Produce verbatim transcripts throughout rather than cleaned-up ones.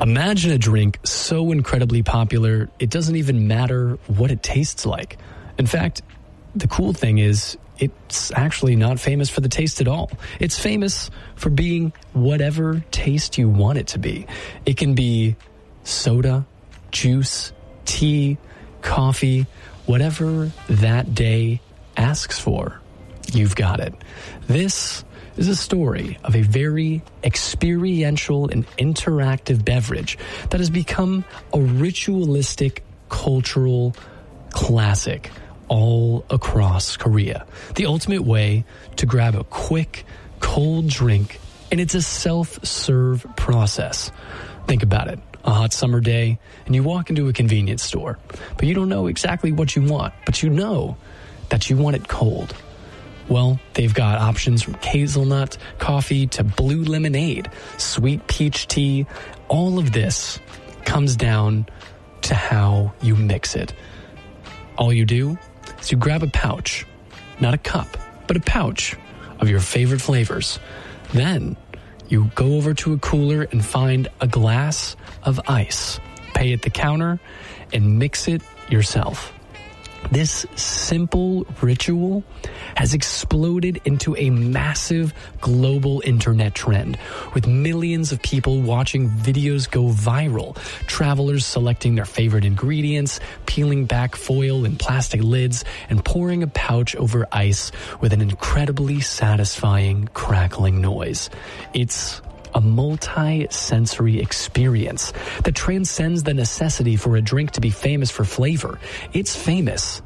Imagine a drink so incredibly popular, it doesn't even matter what it tastes like. In fact, the cool thing is, it's actually not famous for the taste at all. It's famous for being whatever taste you want it to be. It can be soda, juice, tea, coffee, whatever that day asks for. You've got it. This is a story of a very experiential and interactive beverage that has become a ritualistic cultural classic all across Korea. The ultimate way to grab a quick, cold drink, and it's a self-serve process. Think about it. A hot summer day, and you walk into a convenience store, but you don't know exactly what you want, but you know that you want it cold. Well, they've got options from hazelnut coffee to blue lemonade, sweet peach tea. All of this comes down to how you mix it. All you do is you grab a pouch, not a cup, but a pouch of your favorite flavors. Then you go over to a cooler and find a glass of ice. Pay at the counter and mix it yourself. This simple ritual has exploded into a massive global internet trend, with millions of people watching videos go viral, travelers selecting their favorite ingredients, peeling back foil and plastic lids, and pouring a pouch over ice with an incredibly satisfying crackling noise. It's a multi-sensory experience that transcends the necessity for a drink to be famous for flavor. It's famous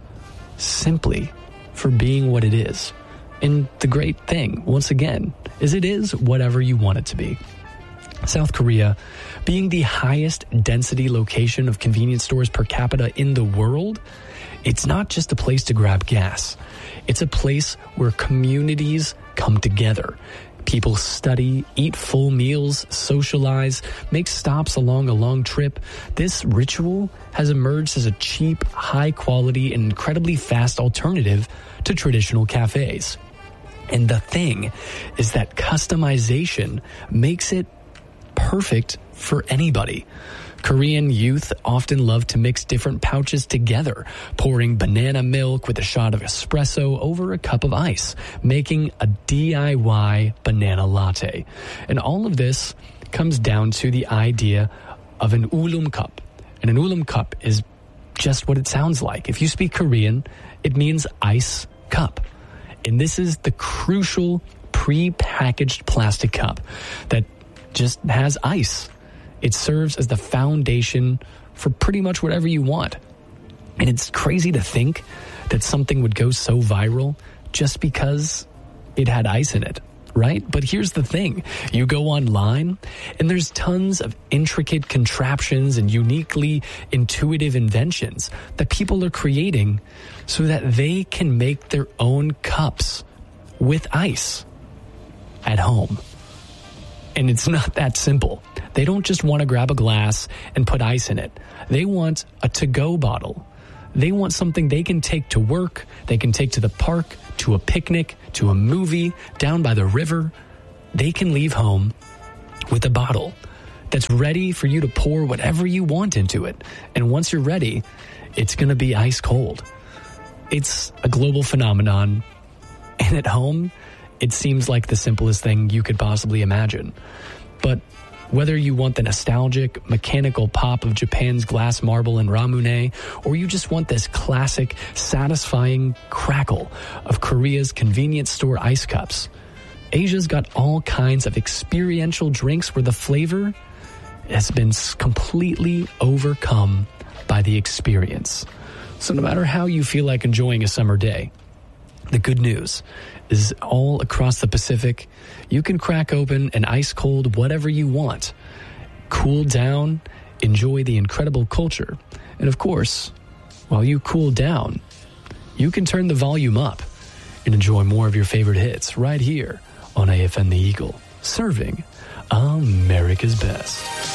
simply for being what it is. And the great thing, once again, is it is whatever you want it to be. South Korea, being the highest density location of convenience stores per capita in the world, it's not just a place to grab gas. It's a place where communities come together. People study, eat full meals, socialize, make stops along a long trip. This ritual has emerged as a cheap, high-quality, and incredibly fast alternative to traditional cafes. And the thing is that customization makes it perfect for anybody. Korean youth often love to mix different pouches together, pouring banana milk with a shot of espresso over a cup of ice, making a D I Y banana latte. And all of this comes down to the idea of an ulum cup. And an ulum cup is just what it sounds like. If you speak Korean, it means ice cup. And this is the crucial pre-packaged plastic cup that just has ice. It serves as the foundation for pretty much whatever you want. And it's crazy to think that something would go so viral just because it had ice in it, right? But here's the thing. You go online, and there's tons of intricate contraptions and uniquely intuitive inventions that people are creating so that they can make their own cups with ice at home. And it's not that simple. They don't just want to grab a glass and put ice in it. They want a to-go bottle. They want something they can take to work, they can take to the park, to a picnic, to a movie, down by the river. They can leave home with a bottle that's ready for you to pour whatever you want into it. And once you're ready, it's going to be ice cold. It's a global phenomenon. And at home, it seems like the simplest thing you could possibly imagine. But whether you want the nostalgic, mechanical pop of Japan's glass marble and ramune, or you just want this classic, satisfying crackle of Korea's convenience store ice cups, Asia's got all kinds of experiential drinks where the flavor has been completely overcome by the experience. So no matter how you feel like enjoying a summer day, the good news is all across the Pacific, you can crack open an ice-cold whatever you want, cool down, enjoy the incredible culture, and of course, while you cool down, you can turn the volume up and enjoy more of your favorite hits right here on A F M The Eagle, serving America's best.